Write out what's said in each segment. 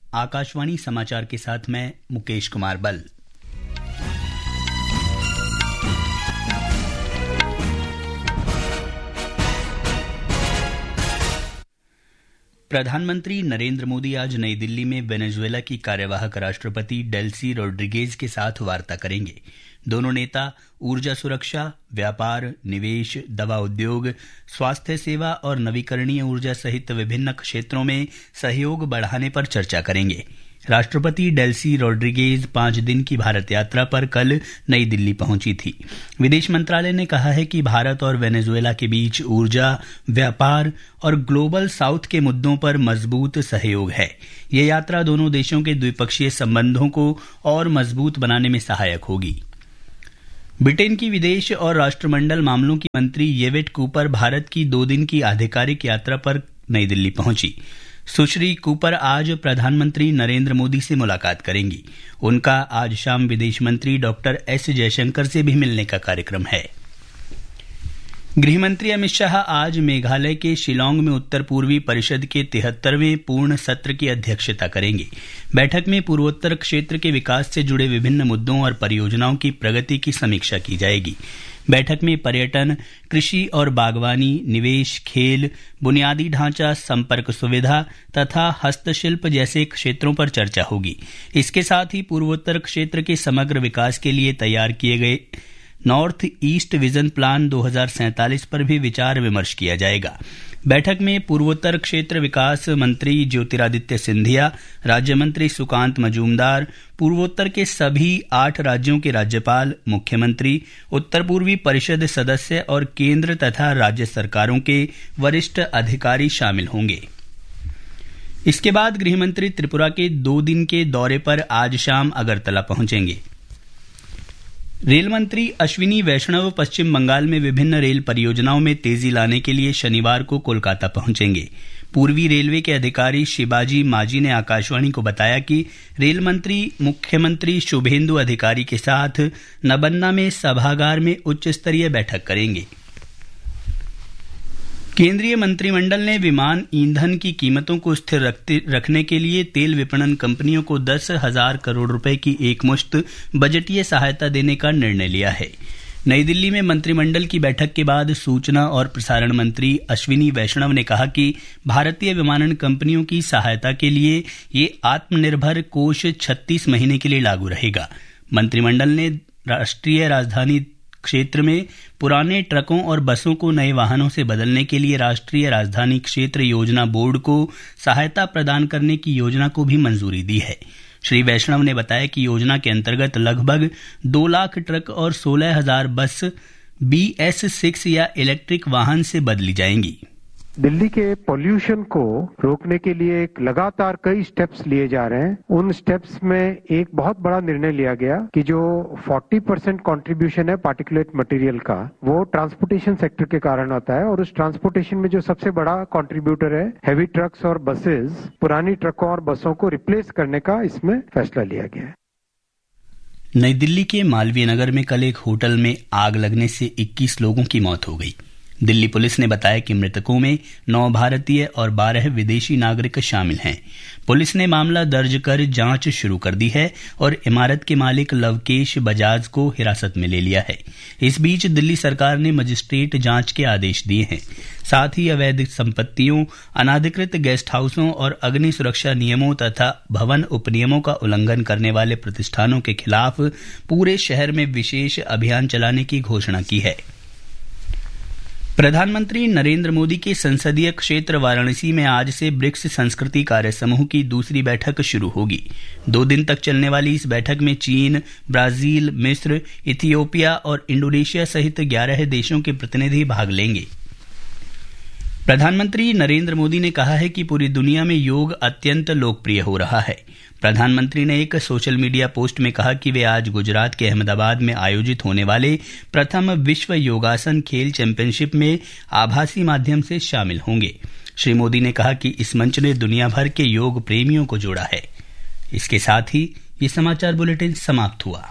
आकाशवाणी समाचार के साथ मैं मुकेश कुमार बल। प्रधानमंत्री नरेंद्र मोदी आज नई दिल्ली में वेनेजुएला की कार्यवाहक राष्ट्रपति डेल्सी रोड्रिगेज के साथ वार्ता करेंगे। दोनों नेता ऊर्जा सुरक्षा, व्यापार, निवेश, दवा उद्योग, स्वास्थ्य सेवा और नवीकरणीय ऊर्जा सहित विभिन्न क्षेत्रों में सहयोग बढ़ाने पर चर्चा करेंगे। राष्ट्रपति डेल्सी रोड्रिगेज 5 दिन की भारत यात्रा पर कल नई दिल्ली पहुंची थी। विदेश मंत्रालय ने कहा है कि भारत और वेनेजुएला के बीच ऊर्जा, व्यापार और ग्लोबल साउथ के मुद्दों पर मजबूत सहयोग है। यह यात्रा दोनों देशों के द्विपक्षीय संबंधों को और मजबूत बनाने में सहायक होगी। ब्रिटेन की विदेश और राष्ट्रमंडल मामलों की मंत्री येवेट कूपर भारत की 2 दिन की आधिकारिक यात्रा पर नई दिल्ली पहुंची। सुश्री कूपर आज प्रधानमंत्री नरेंद्र मोदी से मुलाकात करेंगी। उनका आज शाम विदेश मंत्री डॉक्टर एस जयशंकर से भी मिलने का कार्यक्रम है। गृहमंत्री अमित शाह आज मेघालय के शिलांग में उत्तर पूर्वी परिषद के 73वें पूर्ण सत्र की अध्यक्षता करेंगे। बैठक में पूर्वोत्तर क्षेत्र के विकास से जुड़े विभिन्न मुद्दों और परियोजनाओं की प्रगति की समीक्षा की जाएगी। बैठक में पर्यटन, कृषि और बागवानी, निवेश, खेल, बुनियादी ढांचा, संपर्क सुविधा तथा हस्तशिल्प जैसे क्षेत्रों पर चर्चा होगी। इसके साथ ही पूर्वोत्तर क्षेत्र के समग्र विकास के लिए तैयार किए गए नॉर्थ ईस्ट विजन प्लान 2047 पर भी विचार विमर्श किया जाएगा। बैठक में पूर्वोत्तर क्षेत्र विकास मंत्री ज्योतिरादित्य सिंधिया, राज्य मंत्री सुकांत मजूमदार, पूर्वोत्तर के सभी 8 राज्यों के राज्यपाल, मुख्यमंत्री, उत्तर पूर्वी परिषद सदस्य और केंद्र तथा राज्य सरकारों के वरिष्ठ अधिकारी शामिल होंगे। इसके बाद गृहमंत्री त्रिपुरा के 2 दिन के दौरे पर आज शाम अगरतला पहुंचेंगे। रेल मंत्री अश्विनी वैष्णव पश्चिम बंगाल में विभिन्न रेल परियोजनाओं में तेजी लाने के लिए शनिवार को कोलकाता पहुंचेंगे। पूर्वी रेलवे के अधिकारी शिवाजी माजी ने आकाशवाणी को बताया कि रेल मंत्री मुख्यमंत्री शुभेंदु अधिकारी के साथ नबन्ना में सभागार में उच्च स्तरीय बैठक करेंगे। केंद्रीय मंत्रिमंडल ने विमान ईंधन की कीमतों को स्थिर रखने के लिए तेल विपणन कंपनियों को 10,000 करोड़ रुपए की एकमुश्त बजटीय सहायता देने का निर्णय लिया है। नई दिल्ली में मंत्रिमंडल की बैठक के बाद सूचना और प्रसारण मंत्री अश्विनी वैष्णव ने कहा कि भारतीय विमानन कंपनियों की सहायता के लिए ये आत्मनिर्भर कोष 36 महीने के लिए लागू रहेगा। मंत्रिमंडल ने राष्ट्रीय राजधानी क्षेत्र में पुराने ट्रकों और बसों को नए वाहनों से बदलने के लिए राष्ट्रीय राजधानी क्षेत्र योजना बोर्ड को सहायता प्रदान करने की योजना को भी मंजूरी दी है। श्री वैष्णव ने बताया कि योजना के अंतर्गत लगभग 2 लाख ट्रक और 16,000 बस BS6 या इलेक्ट्रिक वाहन से बदली जाएंगी। दिल्ली के पोल्यूशन को रोकने के लिए एक लगातार कई स्टेप्स लिए जा रहे हैं। उन स्टेप्स में एक बहुत बड़ा निर्णय लिया गया कि जो 40% कंट्रीब्यूशन है पार्टिकुलेट मटेरियल का, वो ट्रांसपोर्टेशन सेक्टर के कारण होता है और उस ट्रांसपोर्टेशन में जो सबसे बड़ा कंट्रीब्यूटर है हैवी ट्रक्स और बसेस, पुरानी ट्रकों और बसों को रिप्लेस करने का इसमें फैसला लिया गया है। नई दिल्ली के मालवीय नगर में कल एक होटल में आग लगने से 21 लोगों की मौत हो गई। दिल्ली पुलिस ने बताया कि मृतकों में 9 भारतीय और 12 विदेशी नागरिक शामिल हैं। पुलिस ने मामला दर्ज कर जांच शुरू कर दी है और इमारत के मालिक लवकेश बजाज को हिरासत में ले लिया है। इस बीच दिल्ली सरकार ने मजिस्ट्रेट जांच के आदेश दिए हैं। साथ ही अवैध संपत्तियों, अनाधिकृत गेस्ट हाउसों और अग्नि सुरक्षा नियमों तथा भवन उपनियमों का उल्लंघन करने वाले प्रतिष्ठानों के खिलाफ पूरे शहर में विशेष अभियान चलाने की घोषणा की है। प्रधानमंत्री नरेंद्र मोदी के संसदीय क्षेत्र वाराणसी में आज से ब्रिक्स संस्कृति कार्य समूह की दूसरी बैठक शुरू होगी। 2 दिन तक चलने वाली इस बैठक में चीन, ब्राजील, मिस्र, इथियोपिया और इंडोनेशिया सहित 11 देशों के प्रतिनिधि भाग लेंगे। प्रधानमंत्री नरेंद्र मोदी ने कहा है कि पूरी दुनिया में योग अत्यंत लोकप्रिय हो रहा है। प्रधानमंत्री ने एक सोशल मीडिया पोस्ट में कहा कि वे आज गुजरात के अहमदाबाद में आयोजित होने वाले प्रथम विश्व योगासन खेल चैंपियनशिप में आभासी माध्यम से शामिल होंगे। श्री मोदी ने कहा कि इस मंच ने दुनिया भर के योग प्रेमियों को जोड़ा है। इसके साथ ही ये समाचार बुलेटिन समाप्त हुआ।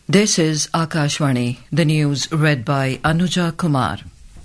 This is Akashvani, the news read by Anuja Kumar.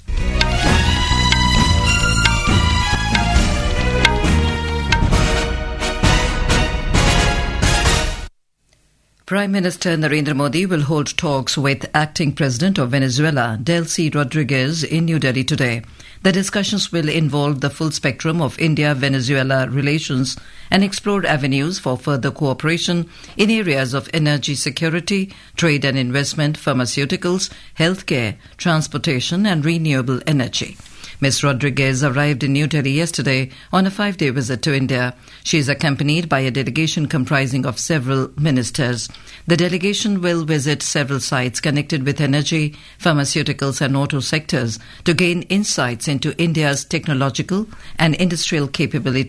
Prime Minister Narendra Modi will hold talks with acting President of Venezuela, Delcy Rodriguez, in New Delhi today. The discussions will involve the full spectrum of India-Venezuela relations and explore avenues for further cooperation in areas of energy security, trade and investment, pharmaceuticals, healthcare, transportation and renewable energy. Ms. Rodriguez arrived in New Delhi yesterday on a 5-day visit to India. She is accompanied by a delegation comprising of several ministers. The delegation will visit several sites connected with energy, pharmaceuticals and auto sectors to gain insights into India's technological and industrial capability